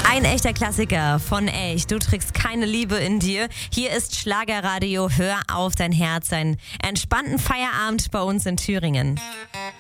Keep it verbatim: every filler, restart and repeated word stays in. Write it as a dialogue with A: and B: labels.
A: Ein echter Klassiker von Echt. Du trägst keine Liebe in dir. Hier ist Schlagerradio. Hör auf dein Herz. Einen entspannten Feierabend bei uns in Thüringen.